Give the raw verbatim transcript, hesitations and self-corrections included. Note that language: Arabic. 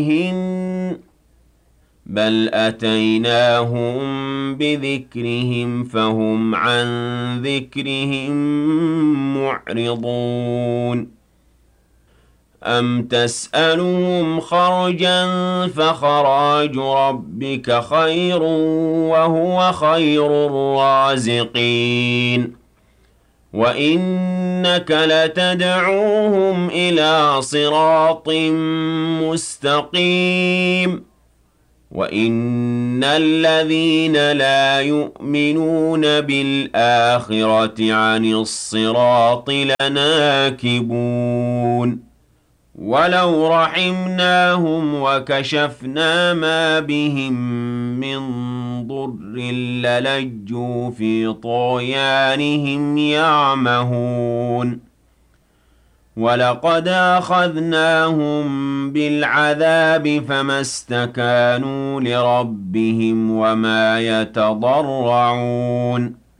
بل أتيناهم بذكرهم فهم عن ذكرهم معرضون أم تسألهم خرجا فخراج ربك خير وهو خير الرازقين وإنك لتدعوهم إلى صراط مستقيم وَإِنَّ الَّذِينَ لَا يُؤْمِنُونَ بِالْآخِرَةِ عَنِ الصِّرَاطِ لَنَاكِبُونَ وَلَوْ رَحِمْنَاهُمْ وَكَشَفْنَا مَا بِهِم مِّن ضُرٍّ لَّلَجُّوا فِي طُغْيَانِهِمْ يَعْمَهُونَ وَلَقَدْ أَخَذْنَاهُم بِالْعَذَابِ فَمَا اسْتَكَانُوا لِرَبِّهِمْ وَمَا يَتَضَرَّعُونَ